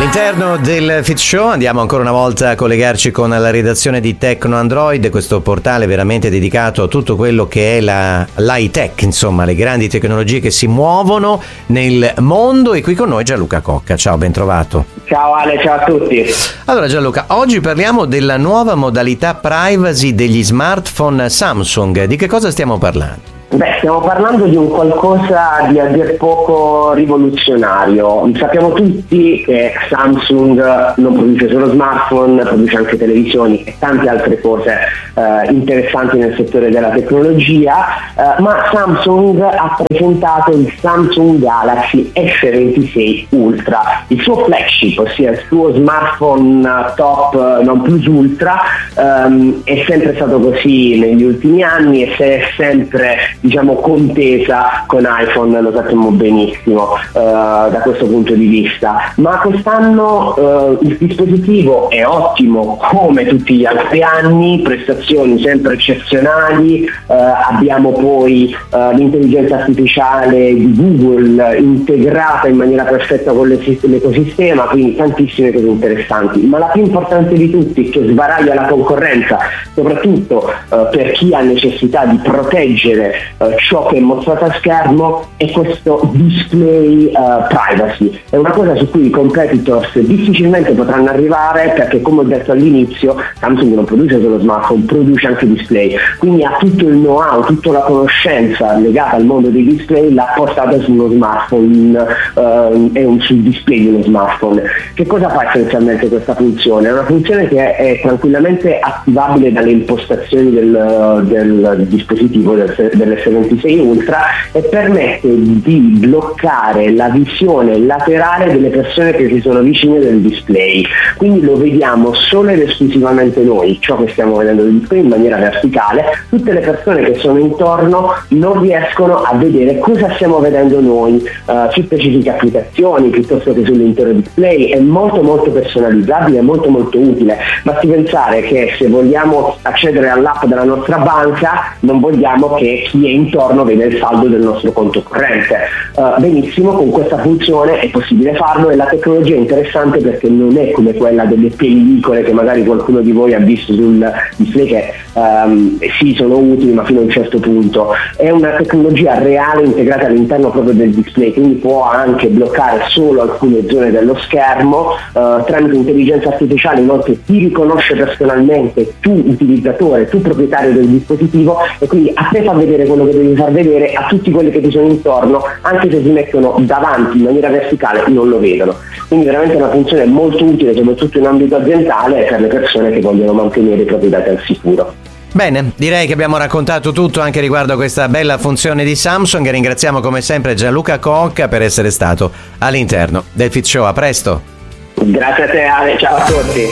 All'interno del Fit Show andiamo ancora una volta a collegarci con la redazione di Tecno Android, questo portale veramente dedicato a tutto quello che è l'high tech, insomma le grandi tecnologie che si muovono nel mondo. E qui con noi Gianluca Cocca. Ciao, ben trovato. Ciao Ale, ciao a tutti. Allora Gianluca, oggi parliamo della nuova modalità privacy degli smartphone Samsung. Di che cosa stiamo parlando? Beh, stiamo parlando di un qualcosa di a dir poco rivoluzionario. Sappiamo tutti che Samsung non produce solo smartphone, produce anche televisioni e tante altre cose interessanti nel settore della tecnologia, ma Samsung ha presentato il Samsung Galaxy S26 Ultra, il suo flagship, ossia il suo smartphone top non plus ultra. È sempre stato così negli ultimi anni e se è sempre contesa con iPhone, lo sappiamo benissimo da questo punto di vista, ma quest'anno il dispositivo è ottimo come tutti gli altri anni, prestazioni sempre eccezionali, abbiamo poi l'intelligenza artificiale di Google integrata in maniera perfetta con l'ecosistema, quindi tantissime cose interessanti, ma la più importante di tutti, che sbaraglia la concorrenza soprattutto per chi ha necessità di proteggere ciò che è mostrato a schermo, è questo display privacy. È una cosa su cui i competitors difficilmente potranno arrivare, perché come ho detto all'inizio Samsung non produce solo smartphone, produce anche display, quindi ha tutto il know-how, tutta la conoscenza legata al mondo dei display, l'ha portata su uno smartphone sul display di uno smartphone. Che cosa fa essenzialmente questa funzione? È una funzione che è tranquillamente attivabile dalle impostazioni del dispositivo dell'S26 Ultra e permette di bloccare la visione laterale delle persone che si sono vicine del display, quindi lo vediamo solo ed esclusivamente noi, ciò che stiamo vedendo del display in maniera verticale. Tutte le persone che sono intorno non riescono a vedere cosa stiamo vedendo noi su specifiche applicazioni piuttosto che sull'intero display. È molto molto personalizzabile, è molto molto utile. Basti pensare che se vogliamo accedere all'app della nostra banca non vogliamo che chi è intorno vede il saldo del nostro conto corrente. Benissimo, con questa funzione è possibile farlo e la tecnologia è interessante perché non è come quella delle pellicole che magari qualcuno di voi ha visto sul display, che sì, sono utili ma fino a un certo punto. È una tecnologia reale integrata all'interno proprio del display, quindi può anche bloccare solo alcune zone dello schermo tramite intelligenza artificiale. Inoltre ti riconosce personalmente, tu utilizzatore, tu proprietario del dispositivo, e quindi a te fa vedere quello che devi far vedere, a tutti quelli che ti sono intorno, anche se si mettono davanti in maniera verticale non lo vedono. Quindi veramente una funzione molto utile soprattutto in ambito aziendale per le persone che vogliono mantenere i propri dati al sicuro. Bene, direi che abbiamo raccontato tutto anche riguardo a questa bella funzione di Samsung. Ringraziamo come sempre Gianluca Cocca per essere stato all'interno del Fit Show. A presto. Grazie a te Ale, ciao a tutti.